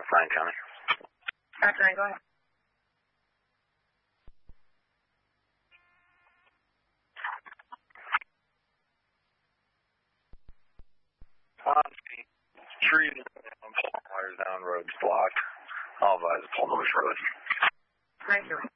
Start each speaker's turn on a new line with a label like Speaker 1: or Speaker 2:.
Speaker 1: Bryan County.
Speaker 2: Roger, go ahead.
Speaker 1: Tree wires down, roads blocked. I'll advise the Paul North Road.
Speaker 2: Thank you.